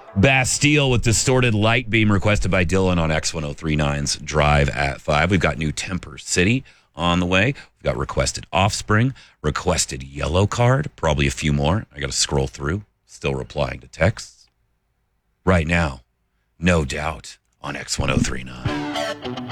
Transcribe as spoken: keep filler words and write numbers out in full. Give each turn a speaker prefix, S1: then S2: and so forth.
S1: Bastille with Distorted Light beam requested by Dylan on X ten thirty-nine's Drive at five. We've got new Temper City on the way. We've got requested Offspring, requested Yellow Card, probably a few more. I got to scroll through, still replying to texts. Right now, No Doubt on X ten thirty-nine.